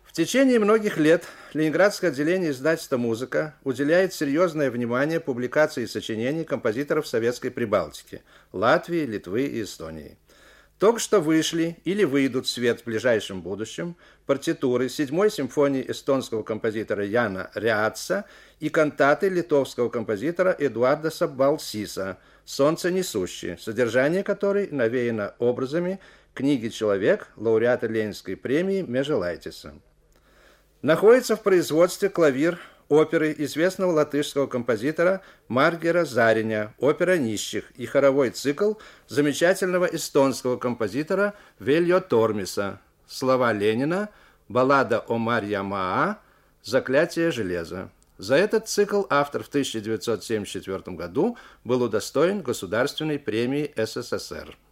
В течение многих лет Ленинградское отделение издательства «Музыка» уделяет серьезное внимание публикации сочинений композиторов Советской Прибалтики, Латвии, Литвы и Эстонии. Только что вышли или выйдут в свет в ближайшем будущем партитуры 7-й симфонии эстонского композитора Яна Ряатса и кантаты литовского композитора Эдуарда Балсиса «Солнце несущее», содержание которой навеяно образами книги «Человек» лауреата Ленинской премии Межелайтиса. Находится в производстве клавир оперы известного латышского композитора Маргера Зариня «Опера нищих» и хоровой цикл замечательного эстонского композитора Вельо Тормиса «Слова Ленина», «Баллада о Марья Маа», «Заклятие железа». За этот цикл автор в 1974 году был удостоен Государственной премии СССР.